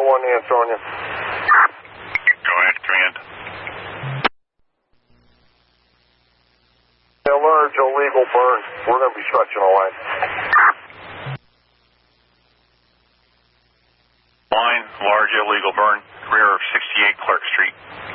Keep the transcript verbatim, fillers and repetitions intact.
one answer on you. Go ahead, command. A large illegal burn. We're going to be stretching a line. Line, large illegal burn, rear of sixty-eight Clark Street.